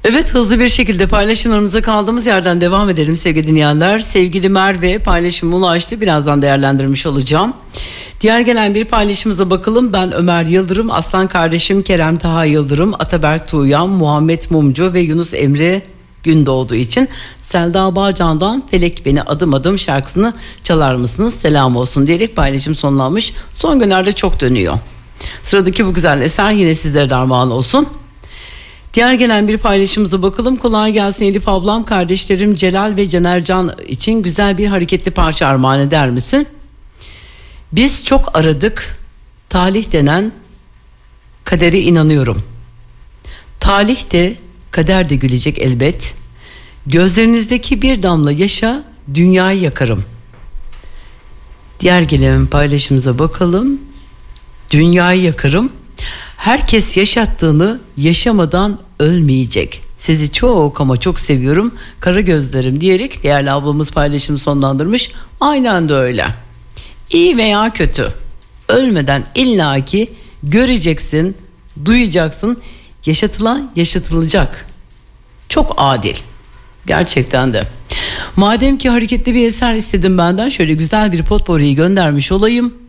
Evet, hızlı bir şekilde paylaşımlarımıza kaldığımız yerden devam edelim sevgili dinleyenler. Sevgili Merve paylaşımı ulaştı. Birazdan değerlendirmiş olacağım. Diğer gelen bir paylaşımıza bakalım. Ben Ömer Yıldırım, aslan kardeşim Kerem Taha Yıldırım, Ataberk Tuğyan, Muhammed Mumcu ve Yunus Emre Gündoğdu için Selda Bağcan'dan Felek Beni Adım Adım şarkısını çalar mısınız? Selam olsun diyerek paylaşım sonlanmış. Son günlerde çok dönüyor. Sıradaki bu güzel eser yine sizlere armağan olsun. Diğer gelen bir paylaşımımıza bakalım. Kolay gelsin Elif ablam, kardeşlerim Celal ve Canercan için güzel bir hareketli parça armağan eder misin? Biz çok aradık, talih denen kadere inanıyorum. Talih de kader de gülecek elbet. Gözlerinizdeki bir damla yaşa, dünyayı yakarım. Diğer gelen paylaşımımıza bakalım. Dünyayı yakarım. Herkes yaşattığını yaşamadan ölmeyecek. Sizi çok ama çok seviyorum. Kara gözlerim diyerek değerli ablamız paylaşımı sonlandırmış. Aynen de öyle. İyi veya kötü, ölmeden illaki göreceksin, duyacaksın. Yaşatılan yaşatılacak. Çok adil. Gerçekten de. Madem ki hareketli bir eser istedim benden, şöyle güzel bir potpourri'yi göndermiş olayım.